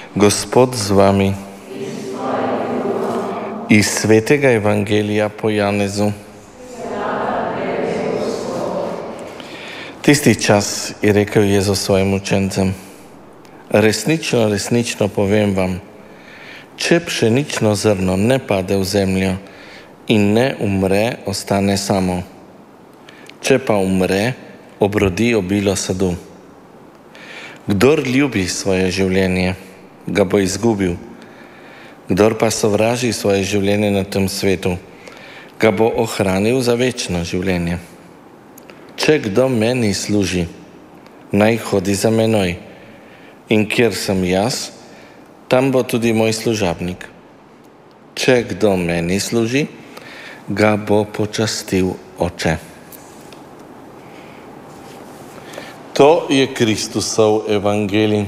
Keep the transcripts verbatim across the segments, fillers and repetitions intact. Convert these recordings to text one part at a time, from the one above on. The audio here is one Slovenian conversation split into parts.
Gospod z vami. Iz svetega Evangelija po Janezu. Tisti čas je rekel Jezus svojim učencem: resnično, resnično povem vam, če pšenično zrno ne pade v zemljo in ne umre, ostane samo. Če pa umre, obrodi obilo sadu. Kdor ljubi svoje življenje, ga bo izgubil. Kdor pa sovraži svoje življenje na tem svetu, ga bo ohranil za večno življenje. Če kdo meni služi, naj hodi za menoj, in kjer sem jaz, tam bo tudi moj služabnik. Če kdo meni služi, ga bo počastil Oče. To je Kristusov evangelij.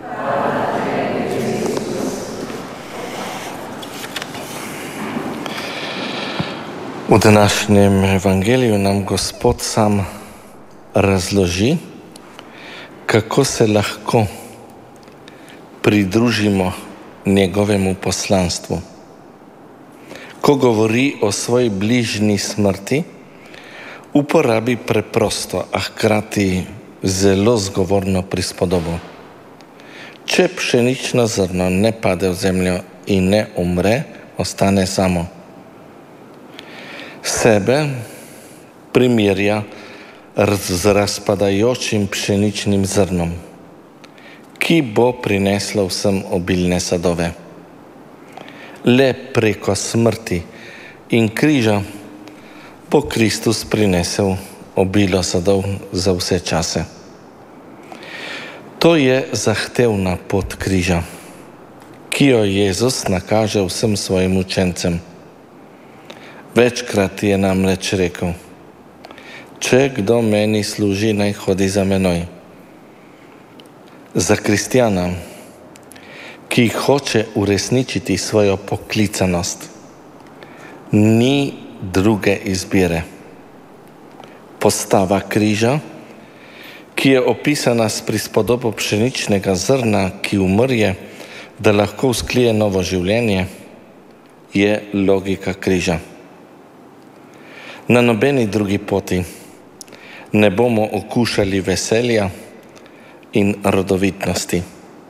V današnjem evangeliju nam Gospod sam razloži, kako se lahko pridružimo njegovemu poslanstvu. Ko govori o svoji bližnji smrti, uporabi preprosto, a hkrati zelo zgovorno prispodobo. Če pšenično zrno ne pade v zemljo in ne umre, ostane samo. Sebe primerja z razpadajočim pšeničnim zrnom, ki bo prineslo vsem obilne sadove. Le preko smrti in križa bo Kristus prinesel obilo sadov za vse čase. To je zahtevna pot križa, ki jo Jezus nakaže vsem svojim učencem. Večkrat je namreč rekel: če kdo meni služi, naj hodi za menoj. Za kristjana, ki hoče uresničiti svojo poklicanost, ni druge izbire. Postava križa, ki je opisana s prispodobo pšeničnega zrna, ki umrje, da lahko vzklije novo življenje, je logika križa. Na nobeni drugi poti ne bomo okušali veselja in rodovitnosti.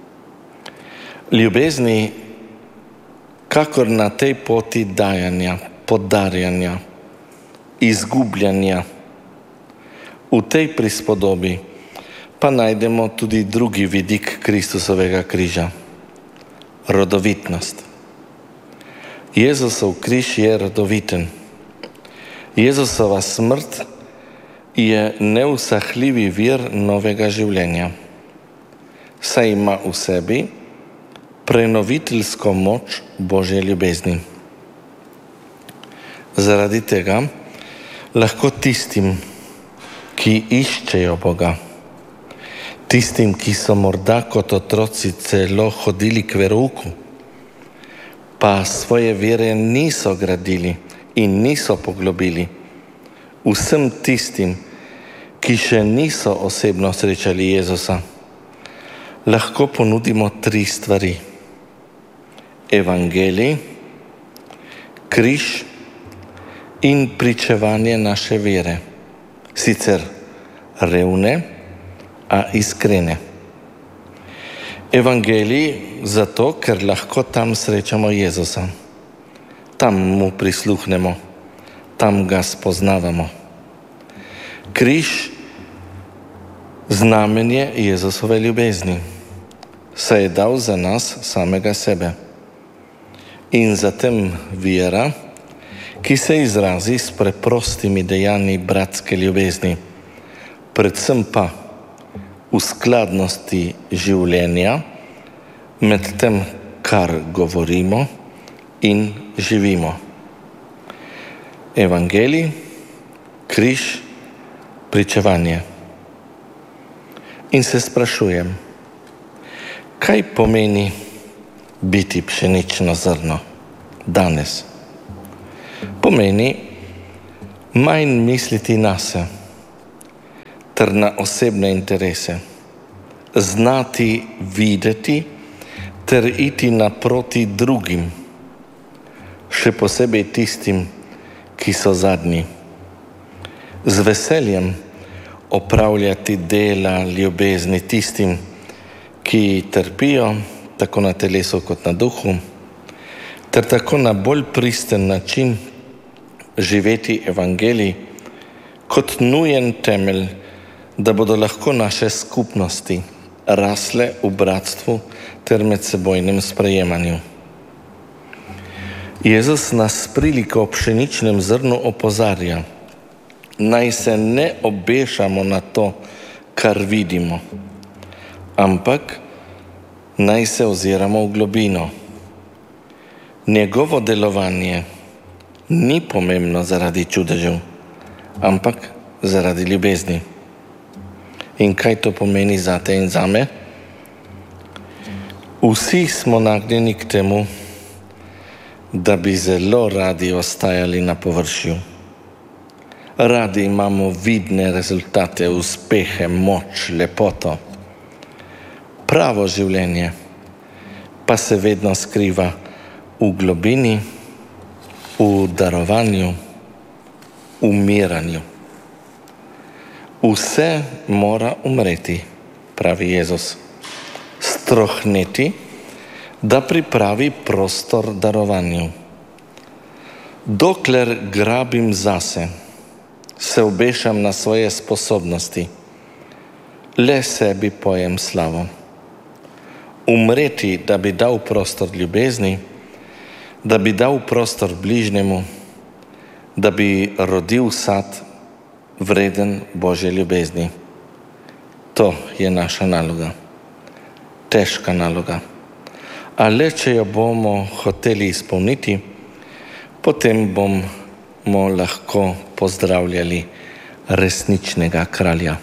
Ljubezni, kakor na tej poti dajanja, podarjanja, izgubljanja, v tej prispodobi pa najdemo tudi drugi vidik Kristusovega križa – rodovitnost. Jezusov križ je rodoviten. Jezusova smrt je neusahljivi vir novega življenja, saj ima v sebi prenoviteljsko moč Božje ljubezni. Zaradi tega lahko tistim, ki iščejo Boga, tistim, ki so morda kot otroci celo hodili k verouku, pa svoje vere niso gradili in niso poglobili, vsem tistim, ki še niso osebno srečali Jezusa, lahko ponudimo tri stvari: evangelij, križ in pričevanje naše vere, sicer revne, a iskrene. Evangelij zato, ker lahko tam srečamo Jezusa, tam mu prisluhnemo, tam ga spoznavamo. Križ, znamenje Jezusove ljubezni, saj je dal za nas samega sebe. In zatem vera, ki se izrazi s preprostimi dejanji bratske ljubezni, predvsem pa v skladnosti življenja med tem, kar govorimo in živimo. Evangelij, križ, pričevanje. In se sprašujem, kaj pomeni biti pšenično zrno danes? Pomeni manj misliti nase ter na osebne interese, znati videti ter iti naproti drugim, še posebej tistim, ki so zadnji. Z veseljem opravljati dela ljubezni tistim, ki trpijo tako na telesu kot na duhu, ter tako na bolj pristen način živeti evangelij kot nujen temelj, da bodo lahko naše skupnosti rasle v bratstvu ter medsebojnem sprejemanju. Jezus nas priliko o pšeničnem zrnu opozarja, naj se ne obešamo na to, kar vidimo, ampak naj se oziramo v globino. Njegovo delovanje ni pomembno zaradi čudežev, ampak zaradi ljubezni. In kaj to pomeni zate in zame? Vsi smo nagnjeni k temu, da bi zelo radi ostajali na površju. Radi imamo vidne rezultate, uspehe, moč, lepoto. Pravo življenje pa se vedno skriva v globini, v darovanju, v miranju. Vse mora umreti, pravi Jezus, strohneti, da pripravi prostor darovanju. Dokler grabim zase, se obešam na svoje sposobnosti, le sebi pojem slavo. Umreti, da bi dal prostor ljubezni, da bi dal prostor bližnjemu, da bi rodil sad vreden Božje ljubezni. To je naša naloga. Težka naloga. A le, če jo bomo hoteli izpolniti, potem bomo lahko pozdravljali resničnega kralja.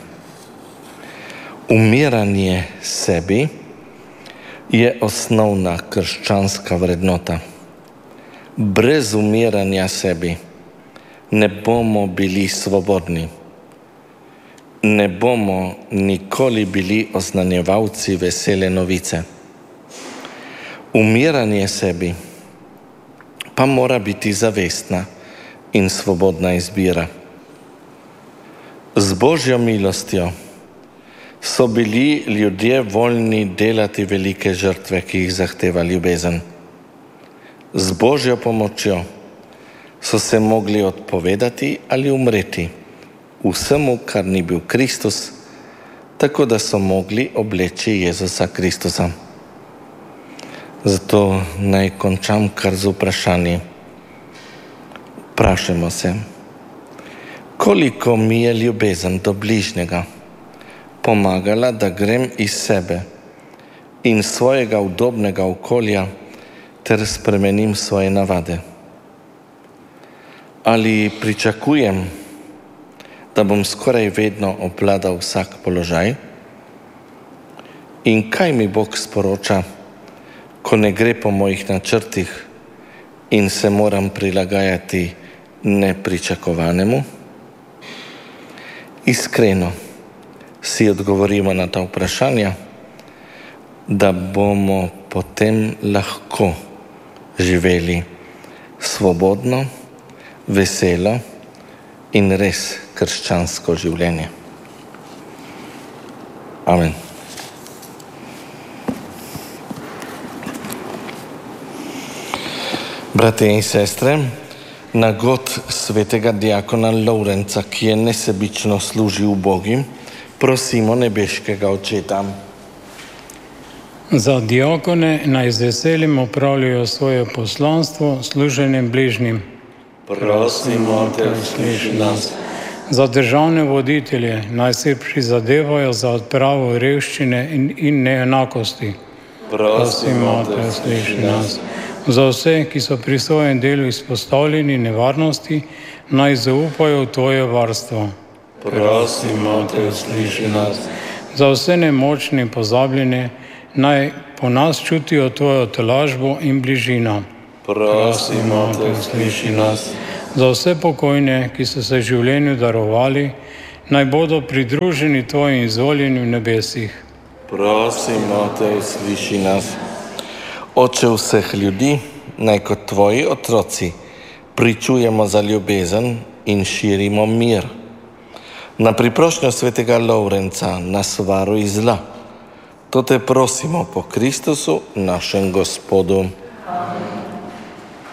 Umiranje sebi je osnovna krščanska vrednota. Brez umiranja sebi ne bomo bili svobodni. Ne bomo nikoli bili oznanjevalci vesele novice. Umiranje sebi pa mora biti zavestna in svobodna izbira. Z Božjo milostjo so bili ljudje voljni delati velike žrtve, ki jih zahteva ljubezen. Z Božjo pomočjo so se mogli odpovedati ali umreti vsemu, kar ni bil Kristus, tako da so mogli obleči Jezusa Kristusa. Zato naj končam kar z vprašanjem. Vprašajmo se, koliko mi je ljubezen do bližnjega pomagala, da grem iz sebe in svojega udobnega okolja ter spremenim svoje navade. Ali pričakujem, da bom skoraj vedno obvladal vsak položaj? In kaj mi Bog sporoča, ko ne gre po mojih načrtih in se moram prilagajati nepričakovanemu? Iskreno si odgovorimo na ta vprašanja, da bomo potem lahko živeli svobodno, veselo in res krščansko življenje. Amen. Bratje in sestre, na god svetega diakona Lovrenca, ki je nesebično služil Bogim, prosimo nebeškega Očeta. Za diakone naj z veseljem opravljajo svoje poslanstvo služenjem bližnjim. Prosimo te, usliši nas. Za državne voditelje naj se prizadevajo za odpravo revščine in, in neenakosti. Prosimo te, usliši nas. Za vse, ki so pri svojem delu izpostavljeni nevarnosti, naj zaupajo v tvoje varstvo. Prosimo te, usliši nas. Za vse nemočne in pozabljene, naj po nas čutijo tvojo tolažbo in bližino. Prosimo te, usliši nas. Za vse pokojne, ki so se življenju darovali, naj bodo pridruženi tvojim izvoljenim v nebesih. Prosimo te, usliši nas. Oče vseh ljudi, naj kot tvoji otroci pričujemo za ljubezen in širimo mir. Na priprošnjo svetega Lovrenca nas varuj zla. To te prosimo po Kristusu, našem Gospodu. Amen.